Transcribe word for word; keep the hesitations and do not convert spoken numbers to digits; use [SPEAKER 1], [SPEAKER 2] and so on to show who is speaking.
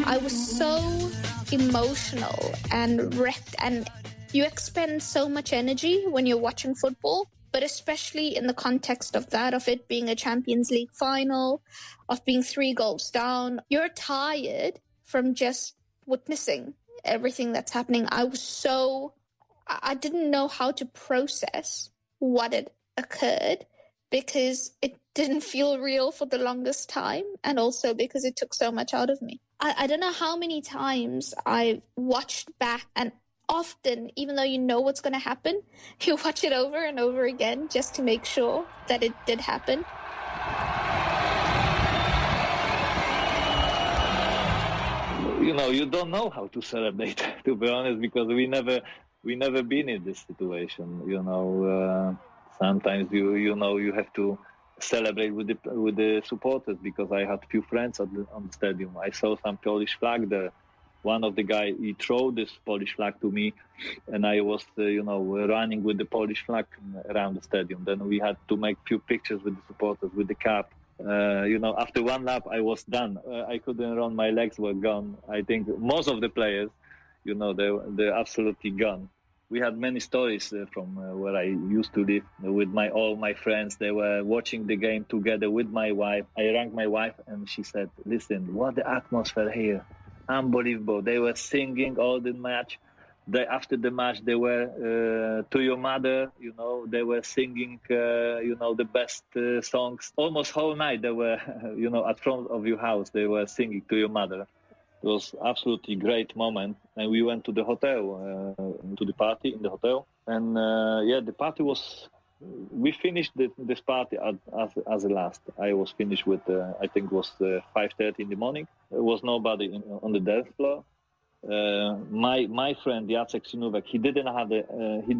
[SPEAKER 1] I was so emotional and wrecked, and you expend so much energy when you're watching football, but especially in the context of that, of it being a Champions League final, of being three goals down, you're tired from just witnessing everything that's happening. I was so, I didn't know how to process what had occurred because it didn't feel real for the longest time, and also because it took so much out of me. I, I don't know how many times I've watched back, and often, even though you know what's going to happen, you watch it over and over again just to make sure that it did happen.
[SPEAKER 2] You know, you don't know how to celebrate, to be honest, because we never, we never been in this situation. You know, uh, sometimes you, you know, you have to celebrate with the with the supporters, because I had few friends at the, on the stadium. I saw some Polish flag there. One of the guy, he threw this Polish flag to me, and I was, uh, you know, running with the Polish flag around the stadium. Then we had to make few pictures with the supporters, with the cap. Uh, you know, after one lap, I was done. Uh, I couldn't run. My legs were gone. I think most of the players, you know, they they're absolutely gone. We had many stories uh, from uh, where I used to live with my all my friends. They were watching the game together with my wife. I rang my wife, and she said, "Listen, what the atmosphere here! Unbelievable! They were singing all the match. They, after the match, they were uh, to your mother. You know, they were singing, uh, you know, the best uh, songs. Almost whole night, they were, you know, at front of your house. They were singing to your mother. It was absolutely great moment. And we went to the hotel, uh, to the party in the hotel. And uh, yeah, the party was. We finished the, this party at, as as the last. I was finished with, uh, I think, it was uh, five thirty in the morning. There was nobody in, on the dance floor. Uh, my my friend Jacek Sinówek, he didn't have a uh, he